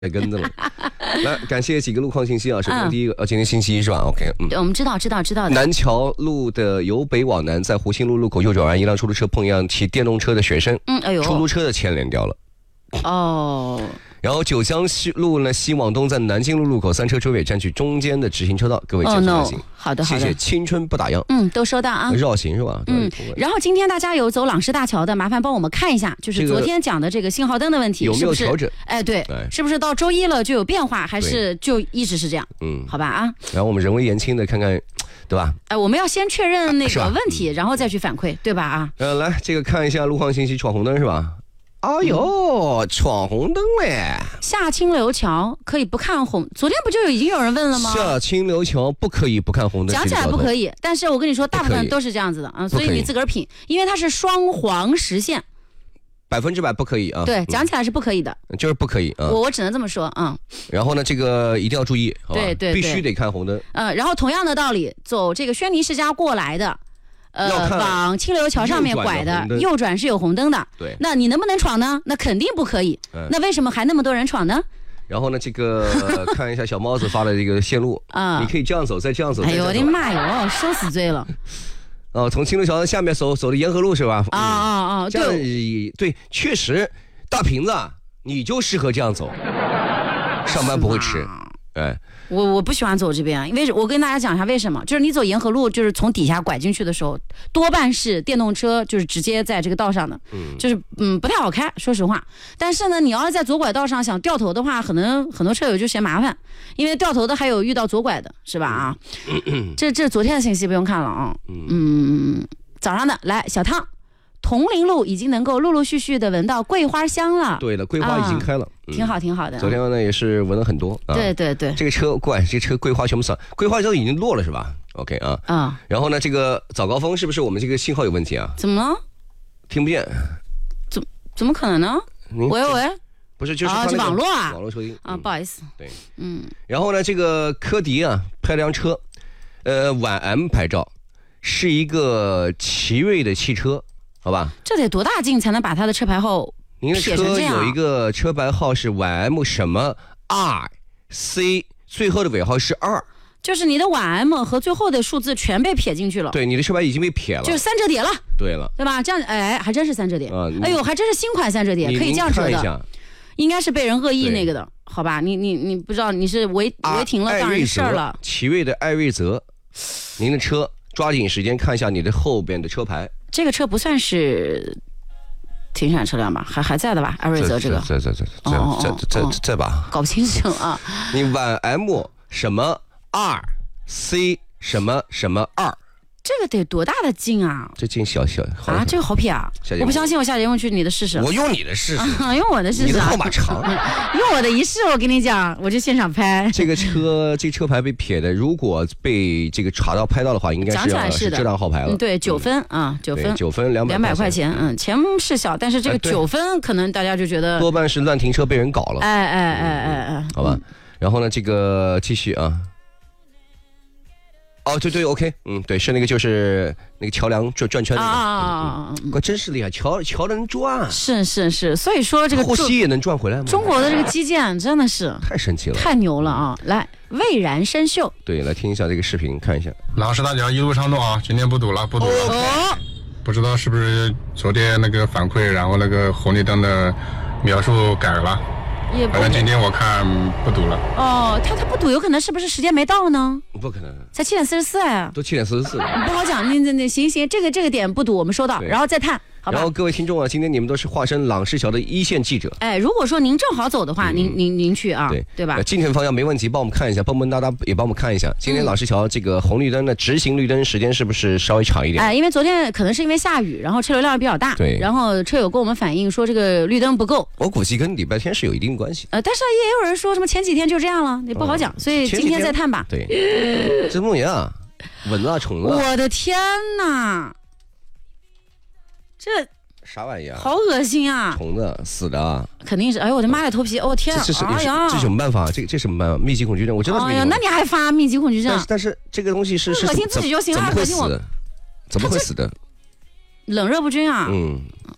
跟着了。来，感谢几个路况信息啊。首先第一个，今天星期一是吧 ？OK， 对，我们知道的。 南桥路的由北往南，在湖心路路口右转弯，一辆出租车碰上骑电动车的学生，出租车的牵连掉了。 哦。 然后九江路呢西往东，在南京路路口3车追尾，占据中间的直行车道，各位减速慢行。 好的， 谢谢青春不打烊。 都收到啊。 绕行是吧？ 然后今天大家有走朗师大桥的，麻烦帮我们看一下，就是昨天讲的这个信号灯的问题有没有调整？ 对，是不是到周一了就有变化，还是就一直是这样？好吧啊。然后我们人微言轻的看看，对吧？ 我们要先确认那个问题，然后再去反馈，对吧啊？ 来，这个看一下路况信息，闯红灯是吧？哎呦，闯红灯嘞！ 下清流桥可以不看红，昨天不就已经有人问了吗？ 下清流桥不可以不看红灯， 讲起来不可以，但是我跟你说，大部分都是这样子的啊，所以你自个儿品，因为它是双黄实线 ，100%不可以啊。 对，讲起来是不可以的， 就是不可以啊。 我只能这么说啊。然后呢，这个一定要注意， 对， 必须得看红灯。 然后同样的道理，走这个轩尼诗家过来的。往清流桥上面拐的右转是有红灯的， 对， 那你能不能闯呢？那肯定不可以。那为什么还那么多人闯呢？ 然后呢，这个看一下小帽子发的这个线路你可以这样走，再这样走。 哎呦我的妈呀，受死罪了！ 从清流桥下面走的沿河路是吧？ 这样对，确实，大瓶子你就适合这样走，上班不会迟。 我不喜欢走这边，因为我跟大家讲一下为什么，就是你走沿河路，就是从底下拐进去的时候，多半是电动车，就是直接在这个道上的，就是不太好开，说实话。但是呢，你要是在左拐道上想掉头的话，可能很多车友就嫌麻烦，因为掉头的还有遇到左拐的，是吧啊？这昨天的信息不用看了啊。早上的来小汤。铜陵路已经能够陆陆续续的闻到桂花香了。 对的，桂花已经开了， 挺好的。 昨天呢也是闻了很多。 对， 这个车桂花全部散，桂花都已经落了是吧 ？OK 啊。然后呢，这个早高峰是不是我们这个信号有问题啊？ 怎么了？ 听不见。 怎么可能呢？喂， 不是，就是是网络网络收音不好意思。 对，然后呢，这个科迪派辆车，皖 M 牌照，是一个奇瑞的汽车。好吧， 这得多大劲才能把他的车牌号您的车有一个车牌号是皖 M 什么 RC， 最后的尾号是2， 就是你的皖 M 和最后的数字全被撇进去了。 对，你的车牌已经被撇了， 就是3折叠了。 对了， 对吧？这样还真是3折叠。哎呦，还真是新款3折叠，可以这样折的。应该是被人恶意那个的，好吧？你不知道你是违停了，当人事儿了。 奇瑞的艾瑞泽，您的车抓紧时间看一下你的后边的车牌。 这个车不算是停产车辆吧？还在的吧？艾瑞泽这个在吧？ 搞不清楚啊！ 你皖 M 什么2C 什么什么2， 这个得多大的劲啊！ 这劲小啊，这个好撇啊！我不相信，我下节目去你的试试。 我用你的试试， 用我的试试。 你的号码长， 用我的一试，我跟你讲，我就现场拍。 这个车牌被撇的，如果被这个查到拍到的话，应该是这辆号牌了。 对，9分啊，9分200块钱。钱是小，但是这个9分可能大家就觉得多半是乱停车被人搞了。好吧。然后呢，这个继续啊。对 ，OK， 对，是那个就是那个桥梁转圈那个真是厉害，桥能转， 是，所以说这个后溪也能转回来吗？ 中国的这个基建真的是太神奇了， 太牛了啊！来，蔚然生锈， 对，来听一下这个视频，看一下。 朗师大桥一路畅通啊，今天不堵了。不知道是不是昨天那个反馈，然后那个红绿灯的描述改了。反正今天我看不堵了。 他不堵，有可能是不是时间没到呢？ 不可能， 才7点44啊， 都7点44了， 不好讲。行，这个点不堵，我们收到，然后再探。好吧， 然后各位听众啊，今天你们都是化身朗师桥的一线记者。 如果说您正好走的话，您去啊，对吧？ 进城方向没问题，帮我们看一下，蹦蹦哒哒也帮我们看一下。今天朗师桥这个红绿灯的直行绿灯时间是不是稍微长一点？ 因为昨天可能是因为下雨，然后车流量比较大， 对， 然后车友跟我们反映说这个绿灯不够。 我估计跟礼拜天是有一定关系。 但是也有人说什么前几天就这样了，也不好讲，所以今天再探吧。 对，这梦岩啊，蚊子虫子。 我的天哪，这啥玩意啊？ 好恶心啊！ 虫子死的啊！ 肯定是。哎呦我的妈呀，头皮！天啊！ 哎呀，这什么办法？这什么办法？密集恐惧症，我知道。 哎呀，那你还发密集恐惧症？ 但是这个东西是恶心自己就行了，恶心我。 怎么会死的？ 冷热不均啊！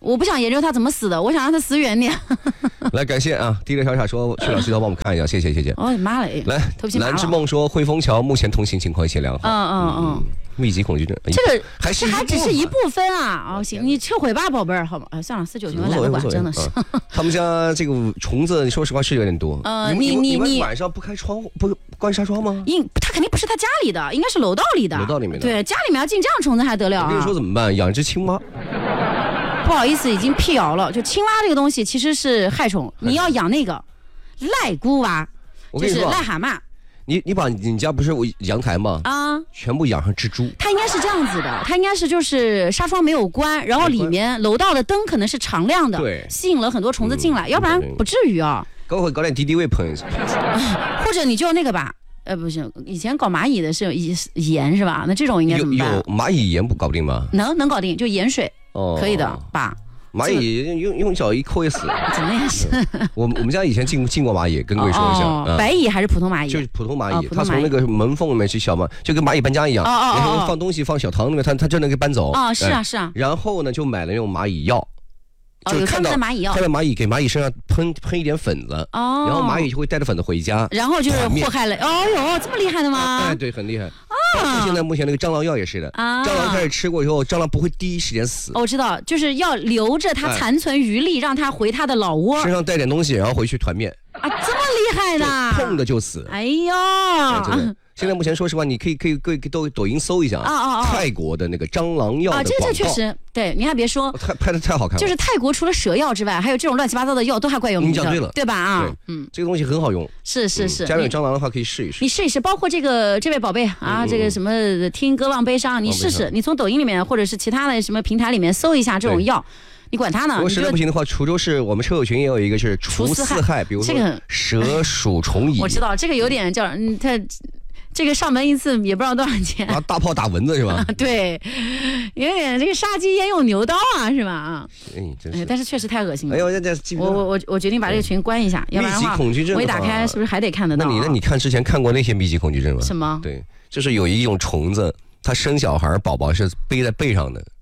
我不想研究他怎么死的，我想让他死远点。 来，感谢啊，第一个小傻说去老西头帮我们看一下，谢谢。 哦妈嘞！ 来，蓝之梦说汇丰桥目前通行情况一切良好。密集恐惧症， 这个还只是一部分啊！哦，行，你撤回吧，宝贝儿，好吗？算了，49天我懒得管，真的是。 他们家这个虫子，说实话是有点多。你们晚上不开窗户，不关纱窗吗？ 他肯定不是他家里的，应该是楼道里的。 楼道里面的。 对，家里面要进这样虫子还得了啊！ 我跟你说怎么办？养只青蛙。 不好意思，已经辟谣了。就青蛙这个东西其实是害虫，你要养那个赖菇蛙，就是癞蛤蟆。 你把你家不是阳台吗？啊，全部养上蜘蛛。 它应该是这样子的，它应该是就是纱窗没有关，然后里面楼道的灯可能是常亮的， 对， 吸引了很多虫子进来，要不然不至于啊。 搞点敌敌畏喷一下。 或者你就那个吧，不行，以前搞蚂蚁的是有盐是吧？那这种应该怎么办？ 有蚂蚁盐不搞定吗？ 能搞定，就盐水，可以的吧。 蚂蚁用脚一抠也死， 怎么也是。 我们家以前进过蚂蚁，跟各位说一下。 白蚁还是普通蚂蚁？ 就是普通蚂蚁，它从那个门缝里面去小嘛，就跟蚂蚁搬家一样。然后放东西放小塘里面，它就能给搬走。 是啊。 然后呢，就买了那种蚂蚁药。 就看到蚂蚁药， 看到蚂蚁给蚂蚁身上喷一点粉子，然后蚂蚁就会带着粉子回家， 然后就是祸害了。哦哟，这么厉害的吗？ 哎，对，很厉害。现在目前那个蟑螂药也是的，蟑螂开始吃过以后，蟑螂不会第一时间死。 我知道，就是要留着它残存余力，让它回它的老窝， 身上带点东西，然后回去团灭。 啊，这么厉害的， 碰的就死。 哎呦！ 现在目前说实话，你可以抖音搜一下泰国的那个蟑螂药的广告。 这确实，对，你还别说， 拍的太好看了。 就是泰国除了蛇药之外，还有这种乱七八糟的药都还怪有名的。 你讲对了， 对吧？ 这个东西很好用。 是。 家里有蟑螂的话可以试一试。 你试一试，包括这位宝贝啊，这个什么听歌忘悲伤，你试试，你从抖音里面或者是其他的什么平台里面搜一下这种药。你管它呢？如果实在不行的话，滁州市我们车友群也有一个是除四害，比如说蛇鼠虫蚁。 我知道这个有点叫它。这个上门一次也不知道多少钱， 拿大炮打蚊子是吧？ 对，有点这个杀鸡焉用牛刀啊，是吧？ 真是， 但是确实太恶心了。 哎呦， 我决定把这个群关一下，要不然的话，我一打开是不是还得看得到？ 那你看之前看过那些密集恐惧症吗？ 什么？ 对，就是有一种虫子，它生小孩宝宝是背在背上的。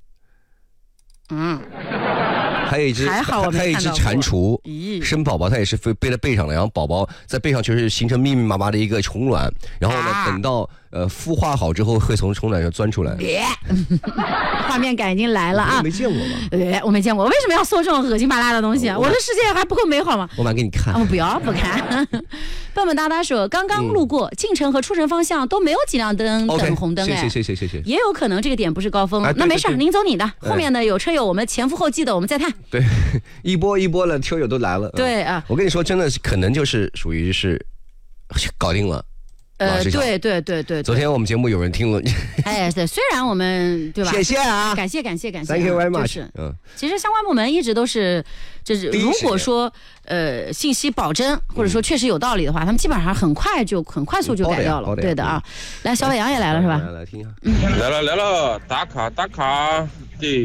还有一只蟾蜍，生宝宝它也是背在背上的，然后宝宝在背上就是形成密密麻麻的一个虫卵，然后呢，等到孵化好之后会从虫卵上钻出来。 画面感已经来了啊！ 我没见过吗？ 我没见过，为什么要搜这种恶心巴拉的东西啊？我的世界还不够美好吗？ 我买给你看。 不看。笨笨哒哒说，刚刚路过进城和出城方向都没有几辆灯等红灯， 谢谢。 也有可能这个点不是高峰，那没事，您走你的，后面呢有车友，我们前赴后继的，我们再探。 对，一波了，车友都来了。 对啊， 我跟你说，真的可能就是属于是搞定了。 对。 昨天我们节目有人听了。 对，虽然我们对吧？ 谢谢啊， 感谢。 Thank you very much。 其实相关部门一直都是，就是如果说信息保真或者说确实有道理的话，他们基本上很快速就改掉了。对的啊，来，小伟阳也来了是吧？ 来听一下。 来了，打卡，第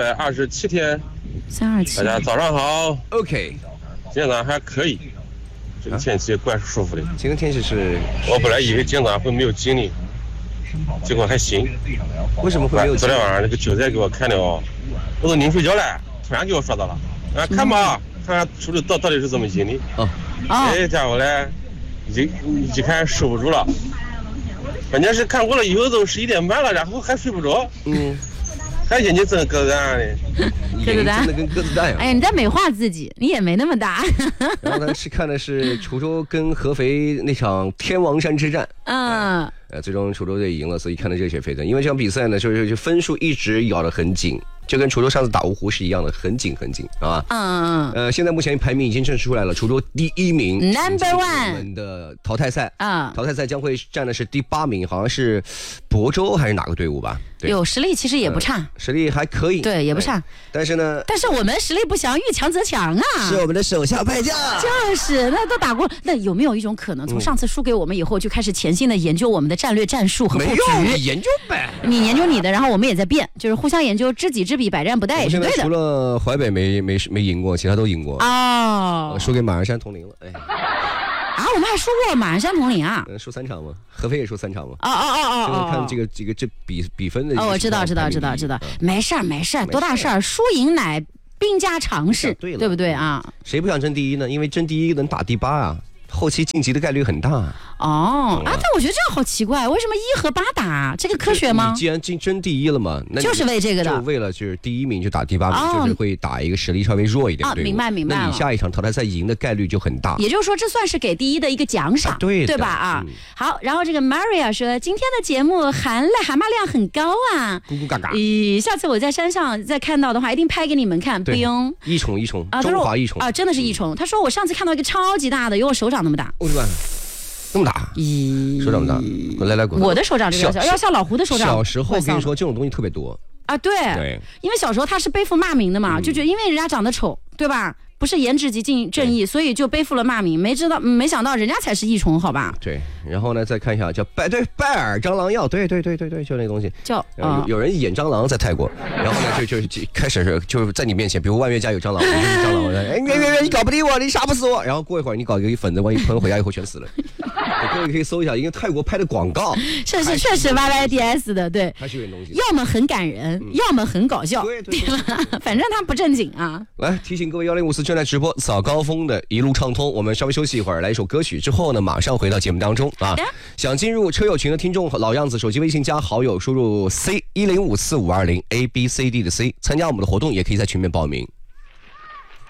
327天。 327。 大家早上好。 OK。 今天早上还可以。这个天气怪舒服的。 今天天气是， 我本来以为今天早上会没有精力，结果还行。 为什么会没有精力？ 昨天晚上那个韭菜给我看的我都临睡觉了，突然给我说到了，看吧，看看处理到底是怎么精力。家伙嘞，一看受不住了，关键是看过了以后都11点半了，然后还睡不着。还眼睛睁得鸽子蛋的， 鸽子蛋真的跟鸽子蛋一样。 哎呀，你在美化自己，你也没那么大。 然后呢，看的是滁州跟合肥那场天王山之战。最终滁州队赢了，所以看得热血沸腾。因为这场比赛呢，就是分数一直咬得很紧，就跟滁州上次打芜湖是一样的，很紧啊。现在目前排名已经正式出来了，滁州第1名 ，Number One。 我们的淘汰赛淘汰赛将会占的是第8名，好像是亳州还是哪个队伍吧？ 有实力，其实也不差， 实力还可以， 对，也不差。 但是我们实力不详，遇强则强啊。 是我们的手下败将。 就是那都打过，那有没有一种可能，从上次输给我们以后，就开始潜心的研究我们的战略战术和布局？ 没用，你研究呗。 你研究你的，然后我们也在变，就是互相研究，知己知彼，百战不殆也是对的。 除了淮北没赢过，其他都赢过。输给马鞍山铜陵了。 我们还输过马鞍山铜陵啊？ 输3场吗？合肥也输3场吗？看这比分的。 我知道，没事，多大事儿，输赢乃兵家常事，对不对啊？ 谁不想争第一呢？因为争第一能打第8啊。后期晋级的概率很大但我觉得这样好奇怪，为什么1和8打？这个科学吗？ 你既然争第一了嘛，那就是为这个的， 就为了就是第1名就打第8名，就是会打一个实力稍微弱一点的队伍。 明白。 那你下一场淘汰赛赢的概率就很大。 也就是说，这算是给第一的一个奖赏，对吧？好，然后这个 Maria 说，今天的节目含码量很高啊， 咕咕嘎嘎。 下次我在山上再看到的话，一定拍给你们看，不用。 一重中华一重真的是一重。他说我上次看到一个超级大的，有我手掌那么大。 那么大，手掌大，来， 我的手掌这个小，要像老胡的手掌。 小时候跟你说这种东西特别多啊，对，因为小时候他是背负骂名的嘛，就觉得因为人家长得丑，对吧？不是颜值及正义，所以就背负了骂名。没想到人家才是益虫，好吧？ 对，然后呢，再看一下叫拜耳蟑螂药，对，就那东西叫有人演蟑螂在泰国，然后呢就开始就是在你面前，比如万月家有蟑螂，就是蟑螂，哎，你搞不定我，你杀不死我，然后过一会儿你搞一个粉子往一喷，回家以后全死了。各位可以搜一下，因为泰国拍的广告是确实 YYDS 的，对， 还是有点东西， 要么很感人，要么很搞笑，对吧？反正他不正经啊。 来提醒各位1054正在直播早高峰的一路畅通，我们稍微休息一会儿，来一首歌曲之后呢，马上回到节目当中啊。想进入车友群的听众，老样子，手机微信加好友，输入 C10545520 ABCD 的 C， 参加我们的活动，也可以在群里面报名。